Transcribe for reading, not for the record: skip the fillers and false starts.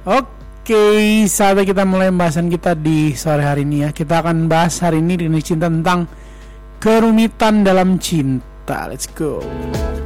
Oke, saatnya kita mulai pembahasan kita di sore hari ini ya. Kita akan bahas hari ini dengan cinta tentang kerumitan dalam cinta. Let's go.